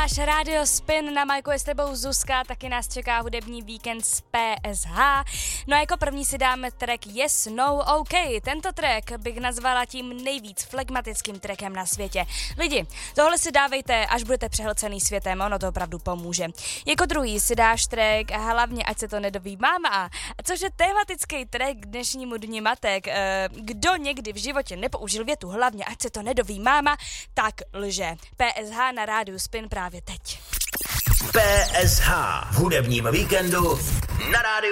Posloucháš Radio Spin, na majku je s tebou Zuzka, taky nás čeká hudební víkend z PSH. No a jako první si dáme track Yes, No, OK. Tento track bych nazvala tím nejvíc flegmatickým trackem na světě. Lidi, tohle si dávejte, až budete přehlcený světem, ono to opravdu pomůže. Jako druhý si dáš track Hlavně ať se to nedoví máma, což je tematický track k dnešnímu dni matek. Kdo někdy v životě nepoužil větu Hlavně ať se to nedoví máma, tak lže. PSH na Rádiu Spin právě teď. PSH v hudebním víkendu na Rádiu